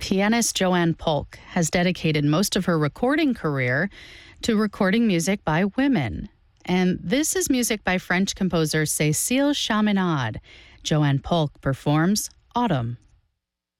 Pianist Joanne Polk has dedicated most of her recording career to recording music by women. And this is music by French composer Cécile Chaminade. Joanne Polk performs Autumn.